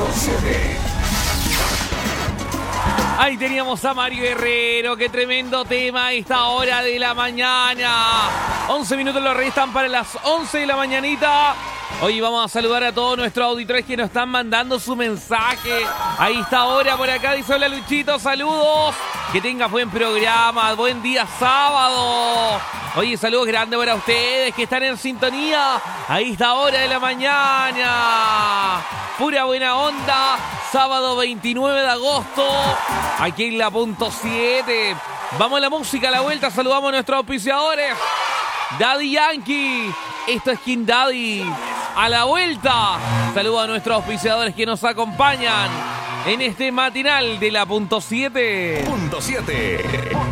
Ahí teníamos a Mario Herrero, qué tremendo tema a esta hora de la mañana. 11 minutos lo restan para las 11 de la mañanita. Hoy vamos a saludar a todos nuestros auditores que nos están mandando su mensaje. Ahí está hora por acá, dice hola Luchito, saludos. Que tengas buen programa, buen día sábado. Oye, saludos grandes para ustedes que están en sintonía. Ahí está hora de la mañana. Pura buena onda. Sábado 29 de agosto. Aquí en la punto 7. Vamos a la música, a la vuelta. Saludamos a nuestros auspiciadores. Daddy Yankee. Esto es King Daddy. A la vuelta. Saludos a nuestros auspiciadores que nos acompañan en este matinal de la punto 7. Punto 7.